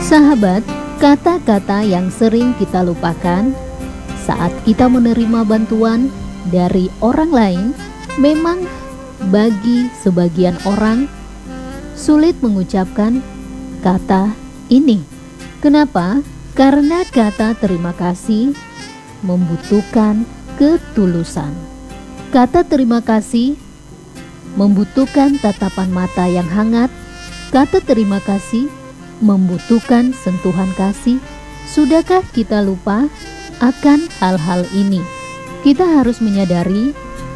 Sahabat, kata-kata yang sering kita lupakan saat kita menerima bantuan dari orang lain memang bagi sebagian orang sulit mengucapkan kata ini. Kenapa? Karena kata terima kasih membutuhkan ketulusan. Kata terima kasih membutuhkan tatapan mata yang hangat. Kata terima kasih membutuhkan sentuhan kasih. Sudahkah kita lupa akan hal-hal ini? Kita harus menyadari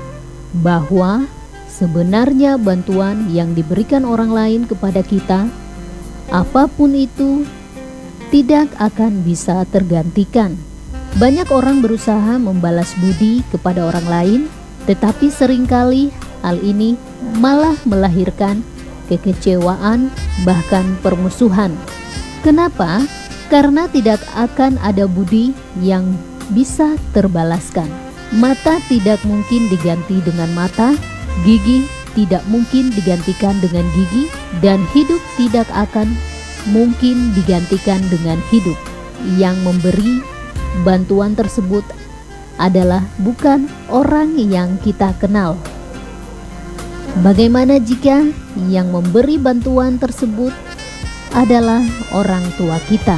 bahwa sebenarnya bantuan yang diberikan orang lain kepada kita, apapun itu, tidak akan bisa tergantikan. Banyak orang berusaha membalas budi kepada orang lain, tetapi seringkali hal ini malah melahirkan kekecewaan, bahkan permusuhan. Kenapa? Karena tidak akan ada budi yang bisa terbalaskan. Mata tidak mungkin diganti dengan mata, gigi tidak mungkin digantikan dengan gigi, dan hidup tidak akan mungkin digantikan dengan hidup. Yang memberi bantuan tersebut adalah bukan orang yang kita kenal. Bagaimana jika yang memberi bantuan tersebut adalah orang tua kita?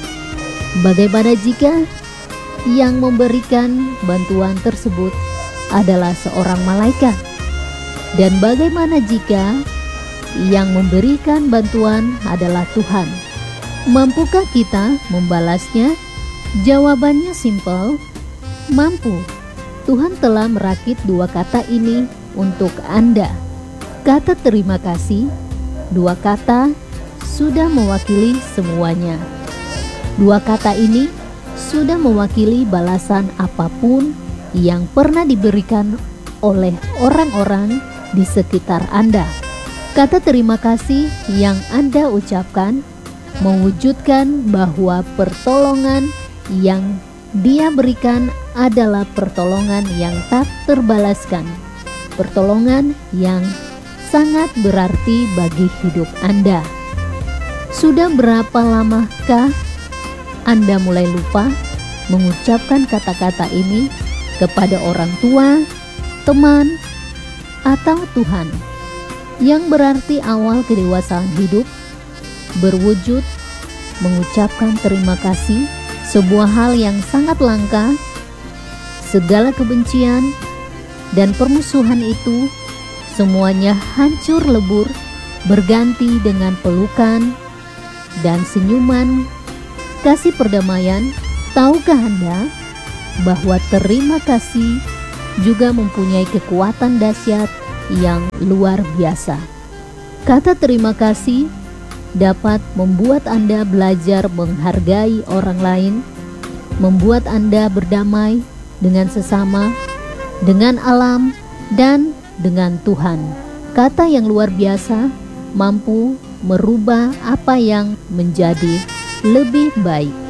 Bagaimana jika yang memberikan bantuan tersebut adalah seorang malaikat? Dan bagaimana jika yang memberikan bantuan adalah Tuhan? Mampukah kita membalasnya? Jawabannya simpel, mampu. Tuhan telah merakit dua kata ini untuk Anda. Kata terima kasih, dua kata sudah mewakili semuanya. Dua kata ini sudah mewakili balasan apapun yang pernah diberikan oleh orang-orang di sekitar Anda. Kata terima kasih yang Anda ucapkan mewujudkan bahwa pertolongan yang Dia berikan adalah pertolongan yang tak terbalaskan, pertolongan yang sangat berarti bagi hidup Anda. Sudah berapa lamakah Anda mulai lupa mengucapkan kata-kata ini kepada orang tua, teman, atau Tuhan? Yang berarti awal kedewasaan hidup berwujud mengucapkan terima kasih, sebuah hal yang sangat langka. Segala kebencian dan permusuhan itu semuanya hancur lebur, berganti dengan pelukan dan senyuman, kasih perdamaian. Tahukah Anda bahwa terima kasih juga mempunyai kekuatan dahsyat yang luar biasa? Kata terima kasih dapat membuat Anda belajar menghargai orang lain, membuat Anda berdamai dengan sesama, dengan alam, dan dengan Tuhan. Kata yang luar biasa mampu merubah apa yang menjadi lebih baik.